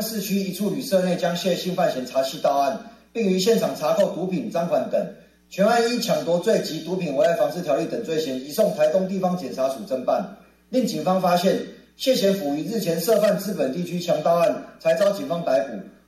市区一处旅社内将谢姓犯嫌查缉到案，并于现场查扣毒品、赃款等。全案依抢夺罪及毒品危害防治条例等罪嫌，移送台东地方检察署侦办。令警方发现谢嫌甫于日前涉犯资本地区强盗案，才遭警方逮捕。